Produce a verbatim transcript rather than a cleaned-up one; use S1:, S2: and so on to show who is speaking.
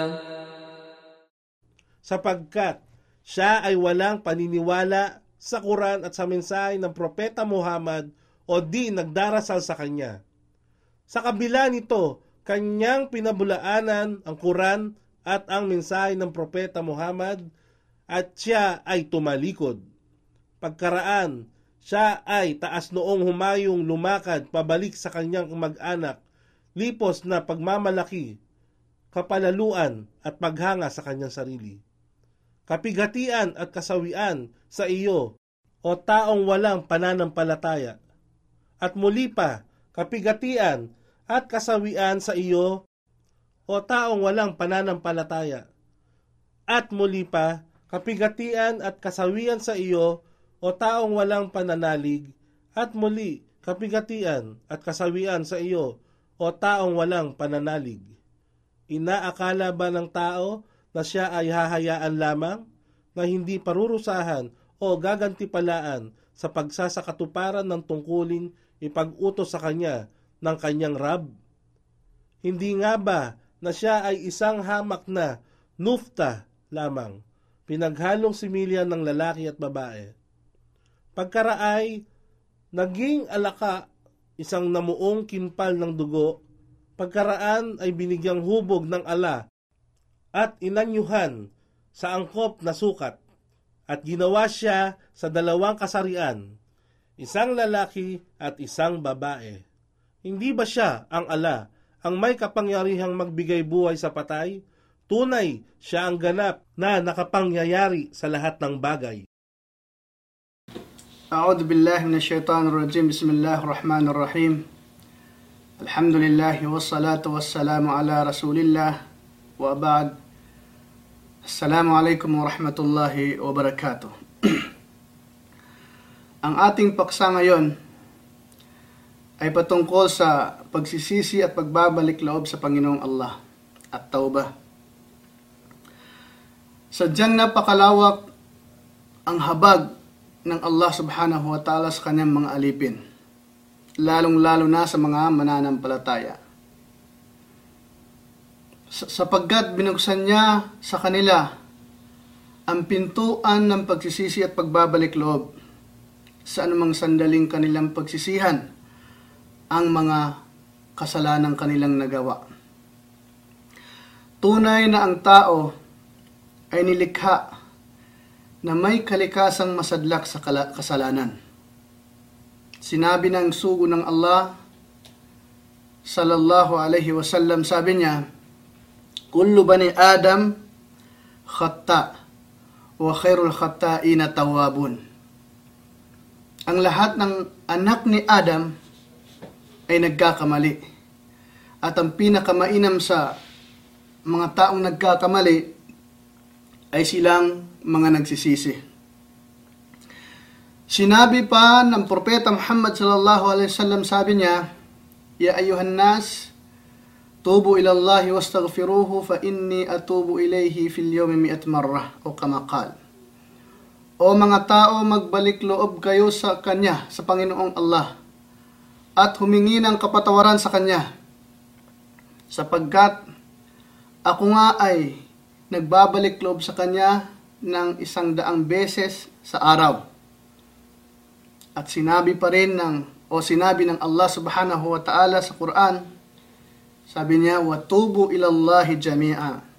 S1: sapagkat siya ay walang paniniwala sa Quran at sa mensahe ng Propeta Muhammad o di nagdarasal sa kanya. Sa kabila nito, kanyang pinabulaanan ang Quran at ang mensahe ng Propeta Muhammad at siya ay tumalikod. Pagkaraan, siya ay taas noong humayong lumakad pabalik sa kanyang mag-anak, lipos na pagmamalaki, kapalaluan at paghanga sa kanyang sarili. Kapigatian at kasawian sa iyo, o taong walang pananampalataya. At muli pa, kapigatian at kasawian sa iyo, o taong walang pananampalataya. At muli pa, kapigatian at kasawian sa iyo, o taong walang pananalig. At muli, kapigatian at kasawian sa iyo, o taong walang pananalig. Inaakala ba ng tao na siya ay hahayaan lamang, na hindi parurusahan o gagantipalaan sa pagsasakatuparan ng tungkulin ipag-utos sa kanya ng kanyang Rab? Hindi nga ba na siya ay isang hamak na nufta lamang, pinaghalong similya ng lalaki at babae? Pagkaraay, naging alaka, isang namuong kimpal ng dugo, pagkaraan ay binigyang hubog ng ala at inanyuhan sa angkop na sukat, at ginawa siya sa dalawang kasarian, isang lalaki at isang babae. Hindi ba siya ang ala, ang may kapangyarihang magbigay buhay sa patay? Tunay, siya ang ganap na nakapangyayari sa lahat ng bagay.
S2: A'udhu billahi minasyaitanir rajim. Bismillahirrahmanirrahim. Rahim. Alhamdulillahi wassalatu wassalamu ala Rasulillah wa ba'd. Assalamualaikum warahmatullahi wabarakatuh. Ang ating paksa ngayon ay patungkol sa pagsisisi at pagbabalik loob sa Panginoong Allah at tauba. Sadyang napakalawak ang habag ng Allah subhanahu wa ta'ala sa kanyang mga alipin, lalong-lalo na sa mga mananampalataya. Sapagkat binuksan niya sa kanila ang pintuan ng pagsisisi at pagbabalik loob sa anumang sandaling kanilang pagsisihan ang mga kasalanang kanilang nagawa. Tunay na ang tao ay nilikha na may kalikasang masadlak sa kasalanan. Sinabi ng sugo ng Allah sallallahu alaihi wasallam, sabi niya, kullu bani Adam khata wa khairul khata'ina tawwabun. Ang lahat ng anak ni Adam ay nagkakamali, at ang pinakamainam sa mga taong nagkakamali ay silang mga nagsisisi. Sinabi pa ng Propeta Muhammad sallallahu alaihi wasallam, sabi niya, ya ayuhan nas, tubu ila Allah wastaghfiruhu fa inni atubu ilayhi fil yawmi mi'at marrah, o kama qala. O mga tao, magbalik loob kayo sa Kanya, sa Panginoong Allah, at humingi ng kapatawaran sa Kanya, sapagkat ako nga ay nagbabalik loob sa Kanya ng isang daang beses sa araw. At sinabi pa rin ng, o sinabi ng Allah subhanahu wa ta'ala sa Quran, sabi niya, watubu ilallahi jami'a